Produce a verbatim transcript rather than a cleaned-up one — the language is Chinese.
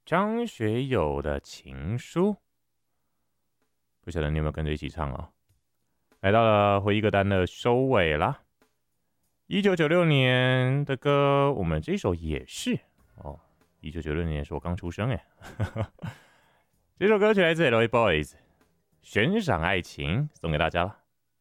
张学友的情书，不晓得你有没有跟着一起唱哦？来到了回忆歌单的收尾啦。一九九六年的歌，我们这首也是哦。一九九六年是我刚出生哎。这首歌曲来自 L A Boys，《悬赏爱情》，送给大家了。